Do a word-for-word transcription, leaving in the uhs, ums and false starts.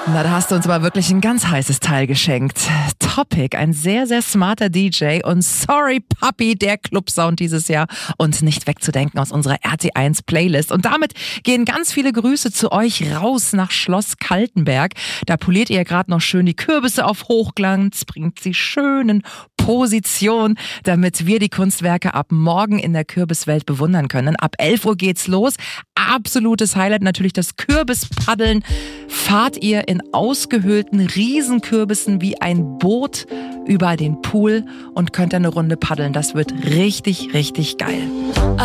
Na, da hast du uns aber wirklich ein ganz heißes Teil geschenkt. Topic, ein sehr, sehr smarter D J und Sorry Puppy, der Clubsound dieses Jahr und nicht wegzudenken aus unserer R T eins Playlist. Und damit gehen ganz viele Grüße zu euch raus nach Schloss Kaltenberg. Da poliert ihr gerade noch schön die Kürbisse auf Hochglanz, bringt sie schön in Position, damit wir die Kunstwerke ab morgen in der Kürbiswelt bewundern können. Ab elf Uhr geht's los. Absolutes Highlight natürlich das Kürbispaddeln. Fahrt ihr in ausgehöhlten Riesenkürbissen wie ein Boot über den Pool und könnt eine Runde paddeln. Das wird richtig, richtig geil.